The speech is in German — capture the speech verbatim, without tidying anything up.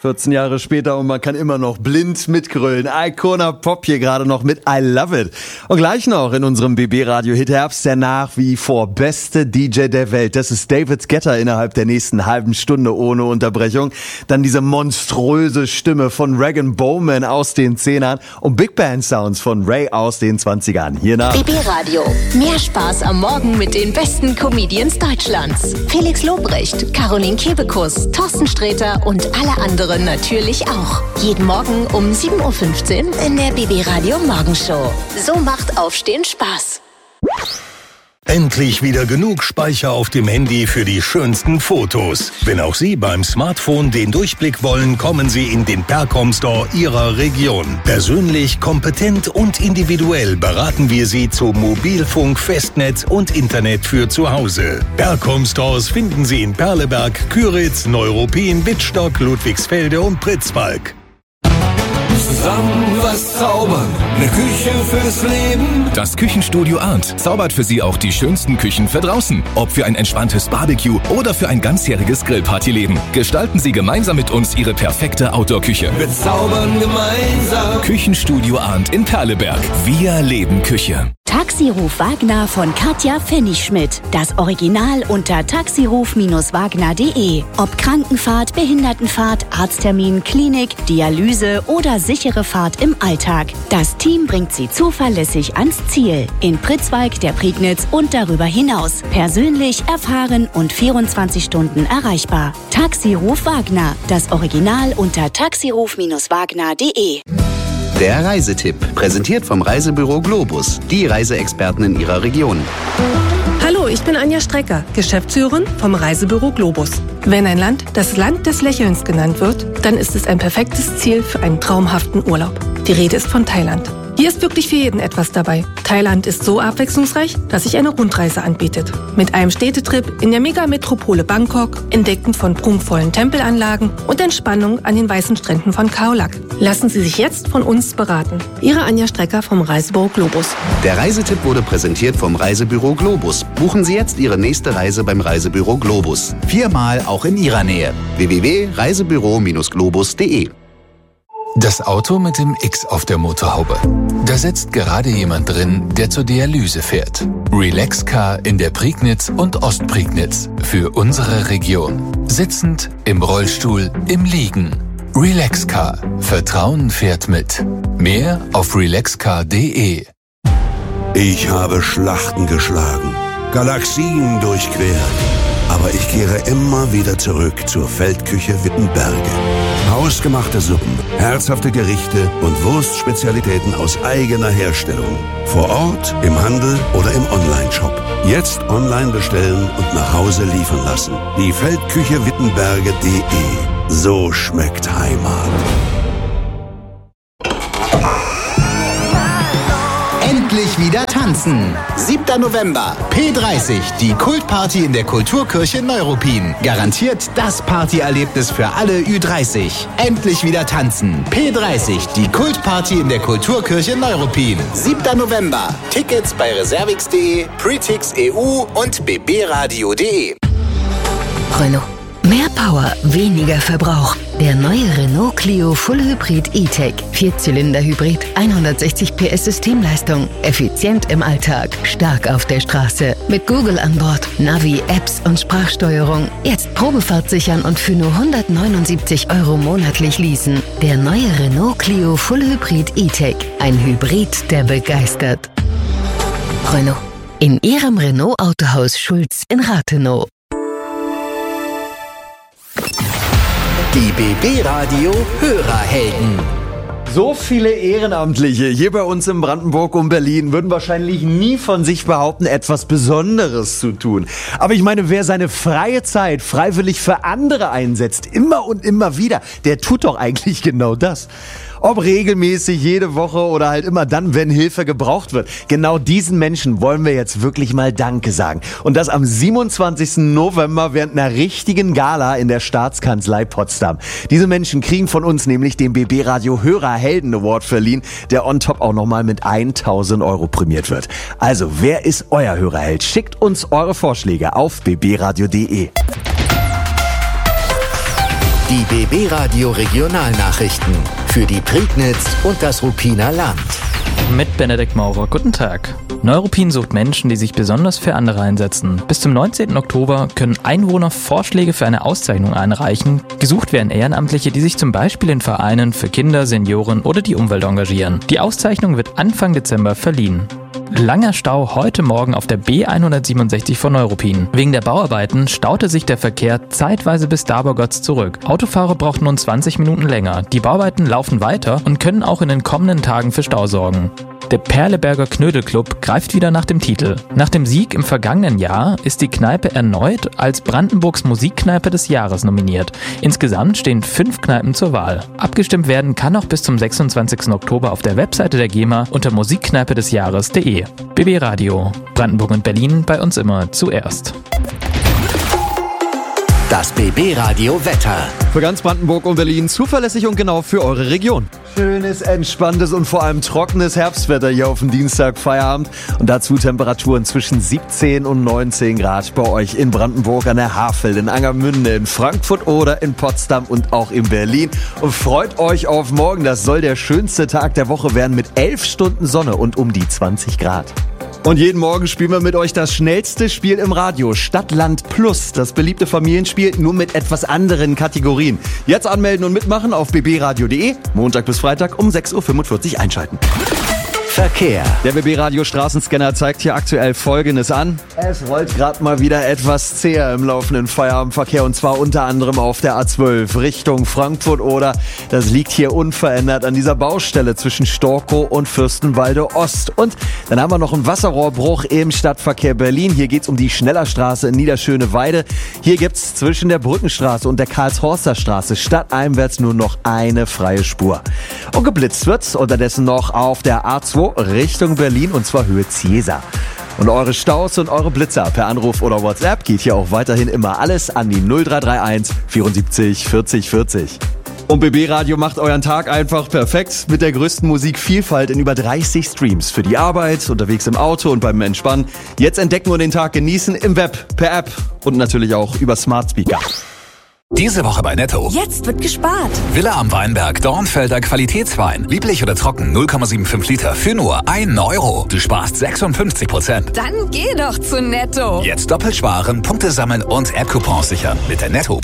vierzehn Jahre später und man kann immer noch blind mitgrölen. Icona Pop hier gerade noch mit I Love It. Und gleich noch in unserem B B-Radio-Hit Herbst der nach wie vor beste D J der Welt. Das ist David Guetta innerhalb der nächsten halben Stunde ohne Unterbrechung. Dann diese monströse Stimme von Regan Bowman aus den Zehnern und Big Band Sounds von Ray aus den zwanzigern. Hier nach B B-Radio. Mehr Spaß am Morgen mit den besten Comedians Deutschlands. Felix Lobrecht, Caroline Kebekus, Thorsten Sträter und alle anderen natürlich auch. Jeden Morgen um sieben Uhr fünfzehn in der B B-Radio Morgenshow. So macht Aufstehen Spaß. Endlich wieder genug Speicher auf dem Handy für die schönsten Fotos. Wenn auch Sie beim Smartphone den Durchblick wollen, kommen Sie in den Percom Store Ihrer Region. Persönlich, kompetent und individuell beraten wir Sie zu Mobilfunk, Festnetz und Internet für zu Hause. Percom Stores finden Sie in Perleberg, Küritz, Neuruppin, Wittstock, Ludwigsfelde und Pritzwalk. Zusammen was zaubern, eine Küche fürs Leben. Das Küchenstudio Arndt zaubert für Sie auch die schönsten Küchen für draußen. Ob für ein entspanntes Barbecue oder für ein ganzjähriges Grillpartyleben. Gestalten Sie gemeinsam mit uns Ihre perfekte Outdoor-Küche. Wir zaubern gemeinsam. Küchenstudio Arndt in Perleberg. Wir leben Küche. Taxiruf Wagner von Katja Pfennigschmidt. Das Original unter taxiruf Wagner punkt de. Ob Krankenfahrt, Behindertenfahrt, Arzttermin, Klinik, Dialyse oder sichere Fahrt im Alltag. Das Team bringt Sie zuverlässig ans Ziel. In Pritzwalk, der Prignitz und darüber hinaus. Persönlich, erfahren und vierundzwanzig Stunden erreichbar. Taxiruf Wagner. Das Original unter taxiruf Wagner punkt de. Der Reisetipp, präsentiert vom Reisebüro Globus, die Reiseexperten in Ihrer Region. Hallo, ich bin Anja Strecker, Geschäftsführerin vom Reisebüro Globus. Wenn ein Land das Land des Lächelns genannt wird, dann ist es ein perfektes Ziel für einen traumhaften Urlaub. Die Rede ist von Thailand. Hier ist wirklich für jeden etwas dabei. Thailand ist so abwechslungsreich, dass sich eine Rundreise anbietet. Mit einem Städtetrip in der Megametropole Bangkok, Entdecken von prunkvollen Tempelanlagen und Entspannung an den weißen Stränden von Khao Lak. Lassen Sie sich jetzt von uns beraten. Ihre Anja Strecker vom Reisebüro Globus. Der Reisetipp wurde präsentiert vom Reisebüro Globus. Buchen Sie jetzt Ihre nächste Reise beim Reisebüro Globus. Viermal auch in Ihrer Nähe. w w w punkt reisebüro globus punkt de. Das Auto mit dem X auf der Motorhaube. Da sitzt gerade jemand drin, der zur Dialyse fährt. Relaxcar in der Prignitz und Ostprignitz. Für unsere Region. Sitzend, im Rollstuhl, im Liegen. Relaxcar. Vertrauen fährt mit. Mehr auf relaxcar punkt de. Ich habe Schlachten geschlagen, Galaxien durchquert. Aber ich kehre immer wieder zurück zur Feldküche Wittenberge. Hausgemachte Suppen, herzhafte Gerichte und Wurstspezialitäten aus eigener Herstellung. Vor Ort, im Handel oder im Onlineshop. Jetzt online bestellen und nach Hause liefern lassen. Die Feldküche Wittenberge punkt de. So schmeckt Heimat. Endlich wieder tanzen. siebter November, P dreißig, die Kultparty in der Kulturkirche Neuruppin. Garantiert das Partyerlebnis für alle Ü dreißig. Endlich wieder tanzen. P dreißig, die Kultparty in der Kulturkirche Neuruppin. siebter November. Tickets bei reservix punkt de, Pretix E U und b b radio punkt de. Renault. Mehr Power, weniger Verbrauch. Der neue Renault Clio Full Hybrid E-Tech. Vierzylinder-Hybrid, hundertsechzig P S Systemleistung. Effizient im Alltag, stark auf der Straße. Mit Google an Bord, Navi, Apps und Sprachsteuerung. Jetzt Probefahrt sichern und für nur hundertneunundsiebzig Euro monatlich leasen. Der neue Renault Clio Full Hybrid E-Tech. Ein Hybrid, der begeistert. Renault. In Ihrem Renault Autohaus Schulz in Rathenow. Die B B-Radio Hörerhelden. So viele Ehrenamtliche hier bei uns in Brandenburg und Berlin würden wahrscheinlich nie von sich behaupten, etwas Besonderes zu tun. Aber ich meine, wer seine freie Zeit freiwillig für andere einsetzt, immer und immer wieder, der tut doch eigentlich genau das. Ob regelmäßig, jede Woche oder halt immer dann, wenn Hilfe gebraucht wird. Genau diesen Menschen wollen wir jetzt wirklich mal Danke sagen. Und das am siebenundzwanzigsten November während einer richtigen Gala in der Staatskanzlei Potsdam. Diese Menschen kriegen von uns nämlich den B B-Radio Hörerhelden Award verliehen, der on top auch nochmal mit tausend Euro prämiert wird. Also, wer ist euer Hörerheld? Schickt uns eure Vorschläge auf b b radio punkt de. Die B B Radio Regionalnachrichten für die Prignitz und das Ruppiner Land. Mit Benedikt Maurer, guten Tag. Neuruppin sucht Menschen, die sich besonders für andere einsetzen. Bis zum neunzehnten Oktober können Einwohner Vorschläge für eine Auszeichnung einreichen. Gesucht werden Ehrenamtliche, die sich zum Beispiel in Vereinen für Kinder, Senioren oder die Umwelt engagieren. Die Auszeichnung wird Anfang Dezember verliehen. Langer Stau heute Morgen auf der B hundertsiebenundsechzig von Neuruppin. Wegen der Bauarbeiten staute sich der Verkehr zeitweise bis Dabergotz zurück. Autofahrer brauchten nun zwanzig Minuten länger. Die Bauarbeiten laufen weiter und können auch in den kommenden Tagen für Stau sorgen. Der Perleberger Knödelclub greift wieder nach dem Titel. Nach dem Sieg im vergangenen Jahr ist die Kneipe erneut als Brandenburgs Musikkneipe des Jahres nominiert. Insgesamt stehen fünf Kneipen zur Wahl. Abgestimmt werden kann auch bis zum sechsundzwanzigsten Oktober auf der Webseite der GEMA unter musikkneipe des Jahres punkt de. B B Radio, Brandenburg und Berlin, bei uns immer zuerst. Das B B Radio Wetter. Für ganz Brandenburg und Berlin zuverlässig und genau für eure Region. Schönes, entspanntes und vor allem trockenes Herbstwetter hier auf dem Dienstag Feierabend. Und dazu Temperaturen zwischen siebzehn und neunzehn Grad bei euch in Brandenburg an der Havel, in Angermünde, in Frankfurt oder in Potsdam und auch in Berlin. Und freut euch auf morgen. Das soll der schönste Tag der Woche werden mit elf Stunden Sonne und um die zwanzig Grad. Und jeden Morgen spielen wir mit euch das schnellste Spiel im Radio, Stadt, Land Plus. Das beliebte Familienspiel, nur mit etwas anderen Kategorien. Jetzt anmelden und mitmachen auf b b radio punkt de. Montag bis Freitag um sechs Uhr fünfundvierzig einschalten. Verkehr. Der B B Radio Straßenscanner zeigt hier aktuell Folgendes an. Es rollt gerade mal wieder etwas zäher im laufenden Feierabendverkehr und zwar unter anderem auf der A zwölf Richtung Frankfurt oder das liegt hier unverändert an dieser Baustelle zwischen Storkow und Fürstenwalde Ost. Und dann haben wir noch einen Wasserrohrbruch im Stadtverkehr Berlin. Hier geht's um die Schnellerstraße in Niederschöneweide. Hier gibt's zwischen der Brückenstraße und der Karlshorster Straße stadteinwärts nur noch eine freie Spur. Und geblitzt wird's unterdessen noch auf der A zwei Richtung Berlin und zwar Höhe Ziesa. Und eure Staus und eure Blitzer per Anruf oder WhatsApp geht hier auch weiterhin immer alles an die null drei drei eins vierundsiebzig vierzig vierzig. Und B B Radio macht euren Tag einfach perfekt mit der größten Musikvielfalt in über dreißig Streams. Für die Arbeit, unterwegs im Auto und beim Entspannen. Jetzt entdecken und den Tag genießen im Web, per App und natürlich auch über Smart Speaker. Diese Woche bei Netto. Jetzt wird gespart. Villa am Weinberg, Dornfelder Qualitätswein. Lieblich oder trocken, null Komma fünfundsiebzig Liter für nur ein Euro. Du sparst sechsundfünfzig Prozent. Dann geh doch zu Netto. Jetzt doppelt sparen, Punkte sammeln und App-Coupons sichern mit der Netto.